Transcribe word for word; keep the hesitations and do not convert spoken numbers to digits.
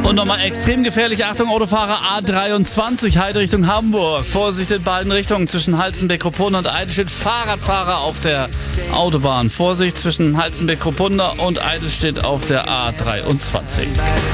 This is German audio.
Und nochmal extrem gefährlich. Achtung, Autofahrer A dreiundzwanzig, Heide Richtung Hamburg. Vorsicht in beiden Richtungen zwischen Halzenbeck-Ropunde und Eidelstedt. Fahrradfahrer auf der Autobahn. Vorsicht zwischen Halzenbeck-Ropunde und Eidelstedt auf der A dreiundzwanzig.